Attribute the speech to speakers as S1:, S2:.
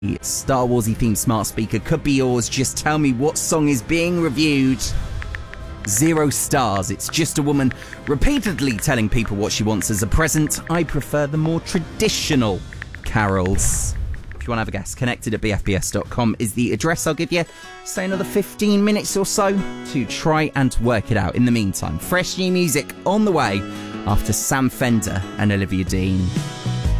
S1: Star Warsy themed smart speaker could be yours. Just tell me what song is being reviewed. 0 stars. It's just a woman repeatedly telling people what she wants as a present. I prefer the more traditional carols. If you want to have a guess, connected@bfbs.com is the address. I'll give you, say, another 15 minutes or so to try and work it out. In the meantime, fresh new music on the way after Sam Fender and Olivia Dean.